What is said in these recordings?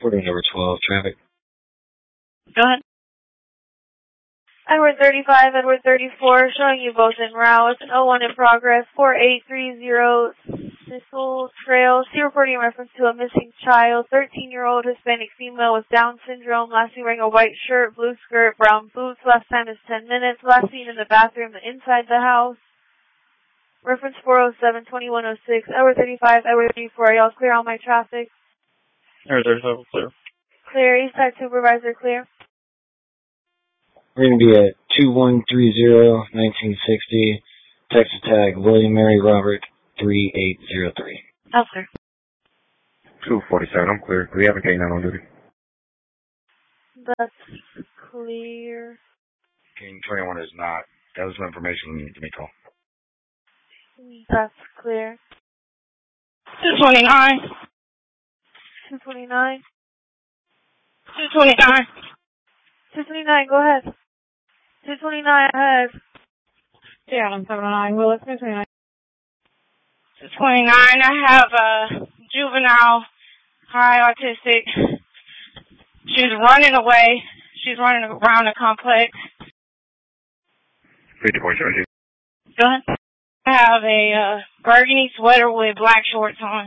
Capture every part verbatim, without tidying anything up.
Reporting number twelve, traffic. Go ahead. Edward thirty-five, Edward thirty-four, showing you both en route. It's an oh one in progress, four eight three zero Sissel Trail. See reporting in reference to a missing child, thirteen-year-old Hispanic female with Down syndrome, last seen wearing a white shirt, blue skirt, brown boots. Last time is ten minutes. Last seen in the bathroom inside the house. Reference four oh seven, twenty-one oh six, Edward thirty-five, Edward thirty-four. Y'all clear all my traffic? Edward thirty-five, clear. Clear. Eastside Supervisor, clear. We're going to be at two one three zero, nineteen sixty, Texas tag, William Mary Robert, three eight zero three. Oh, clear. two forty-seven, I'm clear. We have a K nine on duty. That's clear. King twenty-one is not. That was some information. Give me a call. That's clear. two twenty-nine. two twenty-nine. two twenty-nine. two twenty-nine, go ahead. two twenty-nine, ahead. Yeah, I'm seven oh nine. Willis, two twenty-nine. two twenty-nine, I have a juvenile, high autistic. She's running away. She's running around the complex. fifty-four seventeen. Go ahead. I have a uh, burgundy sweater with black shorts on.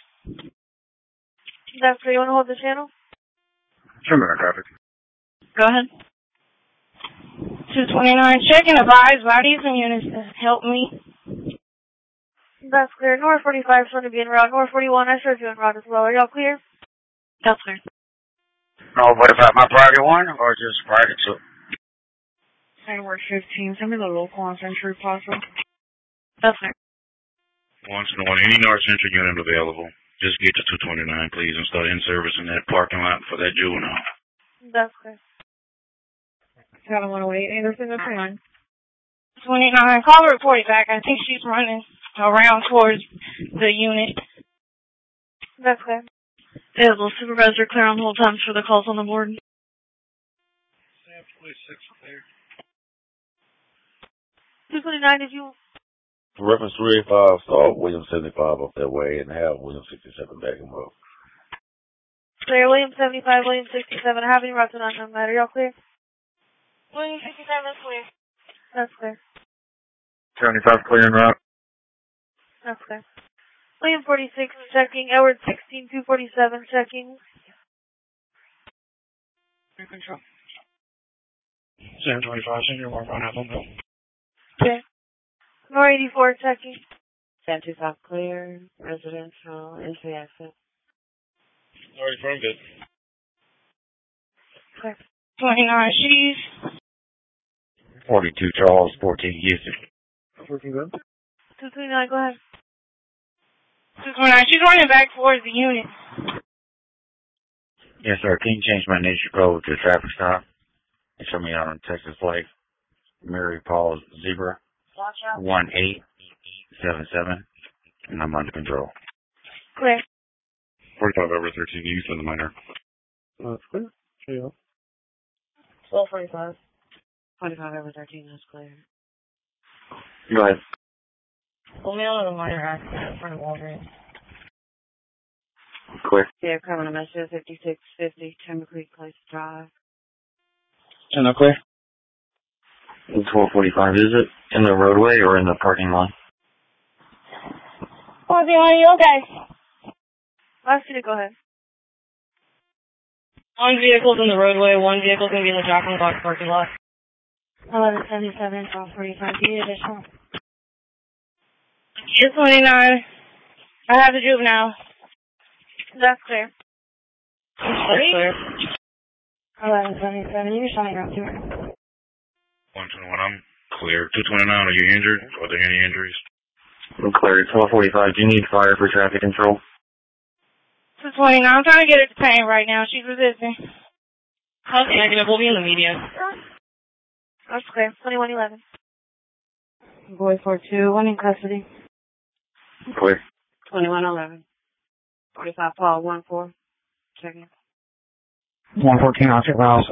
That's clear. You want to hold the channel? Show me that traffic. Go ahead. two twenty-nine, check and advise bodies and units to help me. That's clear. North forty-five is going to be en route. North forty-one, I showed you en route as well. Are y'all clear? That's clear. Oh, what about my private one or just private two? Edward fifteen, send me the local on Century Plaza. That's clear. Once in a while, any North Central unit available, just get to two twenty-nine, please, and start in service in that parking lot for that juvenile. That's clear. seven one oh eight, Anderson, that's fine. twenty-nine, call the report back. I think she's running around towards the unit. That's clear. Available supervisor, clear on hold times for the calls on the board. twenty-six, clear. two twenty-nine, did you? Reference three eighty-five, start William seventy-five up that way and have William sixty-seven back him up. Clear. William seventy-five, William sixty-seven. I have any routes on unknown matter. Y'all clear? William sixty-seven is clear. That's clear. seventy-five clear en route. That's clear. William forty-six checking. Edward sixteen, two forty-seven checking. Air control. seven twenty-five, send your mark on Apple. Okay. Nor eighty-four checking. seven two five clear. Residential entry exit. Already confirmed it. Clear. twenty-nine, she's... forty-two Charles, fourteen Houston. fourteen good? two twenty-nine, go ahead. two twenty-nine, she's running back towards the unit. Yes, sir. Can you change my nature code to traffic stop and show me out on Texas Lake? Mary Paul's Zebra. one eight seven seven, and I'm under control. Clear. forty-five over thirteen, you send the minor. Uh, it's clear. Show you up. twelve forty-five. twenty-five over thirteen, that's clear. Go ahead. Pull me out of the minor accident in front of Walgreens. Clear. Yeah, criminal message fifty-six fifty, Timber Creek Place Drive. And no clear. twelve forty-five, is it in the roadway or in the parking lot? Oh, are you okay? I'll ask you to go ahead. One vehicle's in the roadway, one vehicle's going to be in the Jockman Block parking lot. eleven seventy-seven, twelve forty-five, do you need additional? two twenty-nine, I have the juvenile. That's clear. That's clear. eleven seventy-seven, you can show me around two. one twenty-one, I'm clear. two twenty-nine, are you injured? Are there any injuries? I'm clear. twelve forty-five, do you need fire for traffic control? two twenty-nine, I'm trying to get her to pain right now. She's resisting. Okay, negative. We'll be in the media. That's clear. twenty-one eleven. Boy four two, one in custody. Clear. twenty-one eleven. forty-five Paul, one four. Checking. one fourteen, I'll check my house.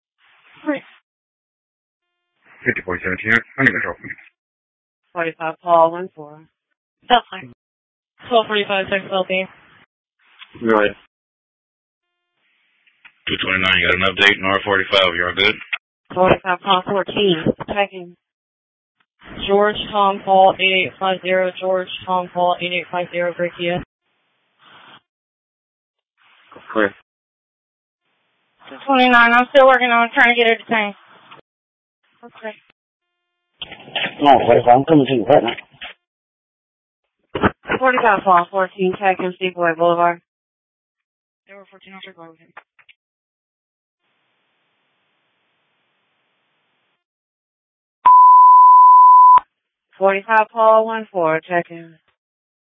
fifty-four seventeen, under control. forty-five Paul, one four. That's fine. twelve forty-five, Texas L P. Go ahead. two twenty-nine, you got an update in R forty-five. You're all good? forty-five, Paul fourteen. Checking. George Tom Paul eight eight five zero. George Tom Paul eight eight five zero. Brickia. Clear. two twenty-nine, I'm still working on trying to get her detained. Okay. No, forty-five, I'm coming to you right now. forty-five, Paul fourteen. Checking. Seaboy Boulevard. There were fourteen, I'll check with him. forty-five, Paul one four. Checking.